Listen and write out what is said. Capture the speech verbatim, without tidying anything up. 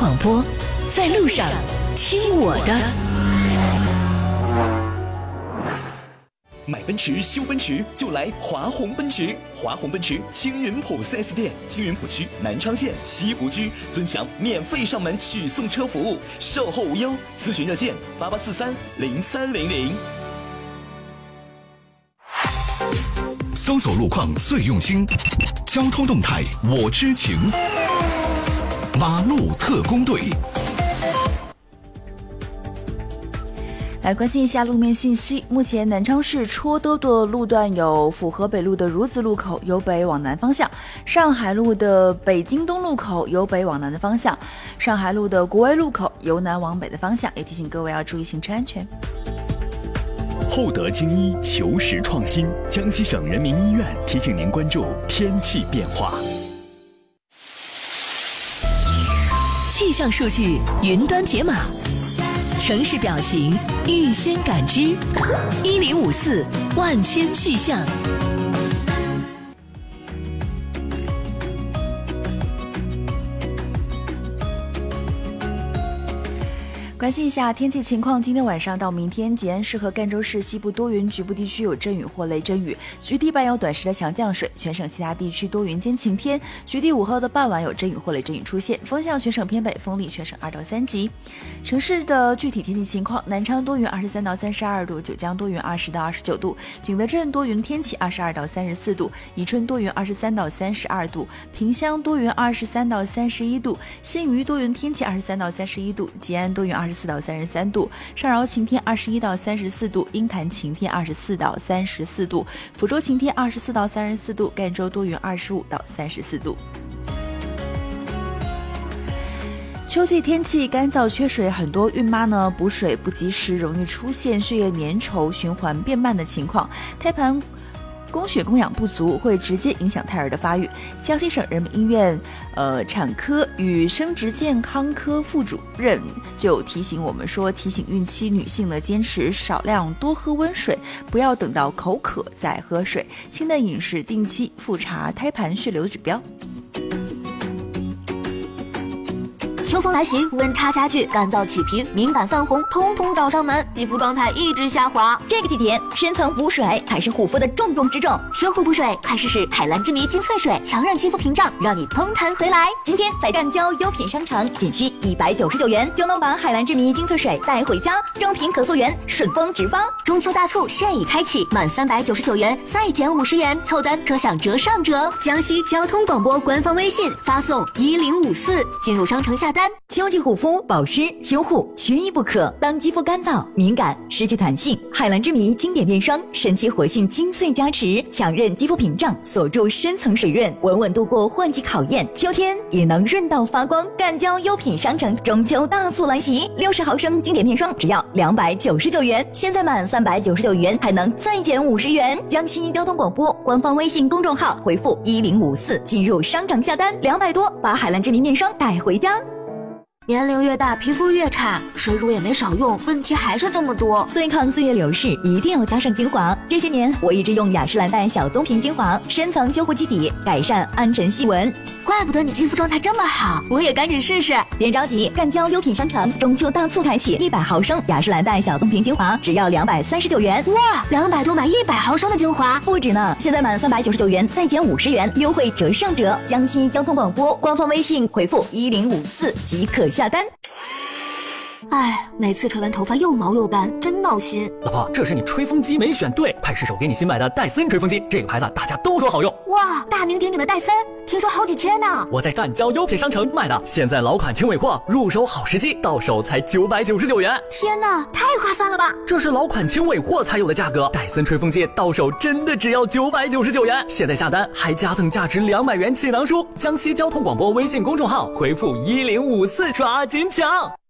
广播，在路上听我的。 买奔驰修奔驰就来华宏奔驰，华宏奔驰青云浦 四 S 店，青云浦区南昌县西湖区尊享免费上门取送车服务，售后无忧，咨询热线八八四三零三零零。 搜索路况最用心，交通动态我知情，马路特工队。 来关心一下路面信息。目前南昌市戳兜的路段有府河北路的孺子路口由北往南方向，上海路的北京东路口由北往南的方向，上海路的国威路口由南往北的方向，也提醒各位要注意行车安全。 厚德精医求实创新，江西省人民医院提醒您关注天气变化。 气象数据云端解码，城市表情预先感知，一零五四万千气象。 关心一下天气情况，今天晚上到明天，吉安市和赣州市西部多云，局部地区有阵雨或雷阵雨，局地伴有短时的强降水，全省其他地区多云间晴天，局地午后的傍晚有阵雨或雷阵雨出现，风向全省偏北，风力全省二到三级。城市的具体天气情况：南昌多云二十三到三十二度，九江多云二十到二十九度，景德镇多云天气二十二到三十四度，宜春多云二十三到三十二度，萍乡多云二十三到三十一度，新余多云天气二十三到三十一度，吉安多云二十四到三十三度，上饶晴天二十一到三十四度，鹰潭晴天二十四到三十四度，抚州晴天二十四到三十四度，赣州多云二十五到三十四度。秋季天气干燥缺水，很多孕妈呢补水不及时，容易出现血液粘稠、循环变慢的情况，胎盘供血供氧不足，会直接影响胎儿的发育。江西省人民医院呃产科与生殖健康科副主任就提醒我们说，提醒孕期女性呢坚持少量多喝温水，不要等到口渴再喝水，清淡饮食，定期复查胎盘血流指标。 秋风来袭，温差加剧，干燥起皮，敏感泛红，通通找上门，肌肤状态一直下滑。 这个季节，深层补水才是护肤的重中之重。 修护补水，快试试海蓝之谜精粹水，强韧肌肤屏障，让你嘭弹回来。 今天在赣胶优品商城，仅需一百九十九元就能把海蓝之谜精粹水带回家，正品可溯源，顺丰直发。 中秋大促现已开启，满三百九十九元再减五十元，凑单可享折上折。江西交通广播官方微信发送一零五四，进入商城下单。 秋季护肤保湿修护缺一不可，当肌肤干燥敏感失去弹性，海蓝之谜经典面霜神奇活性精粹加持，强韧肌肤屏障，锁住深层水润，稳稳度过换季考验，秋天也能润到发光。赣胶优品商城中秋大促来袭，六十毫升经典面霜只要两百九十九元，现在满三百九十九元还能再减五十元。江西交通广播官方微信公众号回复一零五四进入商城下单，两百多把海蓝之谜面霜带回家。 年龄越大，皮肤越差，水乳也没少用，问题还是这么多。 对抗岁月流逝，一定要加上精华。这些年，我一直用雅诗兰黛小棕瓶精华，深层修护基底，改善暗沉细纹。 怪不得你肌肤状态这么好，我也赶紧试试。 别着急，赣胶优品商城中秋大促开启，一百毫升雅诗兰黛小棕瓶精华只要两百三十九元。 哇，两百多买一百毫升的精华， 不止呢！现在满三百九十九元再减五十元，优惠折上折。江西交通广播官方微信回复一零五四即可下单。 哎，每次吹完头发又毛又斑，真闹心。 老婆，这是你吹风机没选对，派失手给你新买的戴森吹风机，这个牌子大家都说好用。 哇，大名鼎鼎的戴森，听说好几千呢。 我在赣胶优品商城买的，现在老款轻尾货，入手好时机，到手才九百九十九元。 天哪，太划算了吧！ 这是老款轻尾货才有的价格，戴森吹风机到手真的只要九百九十九元。现在下单还加赠价值两百元气囊书。江西交通广播微信公众号回复一零五四抓紧抢。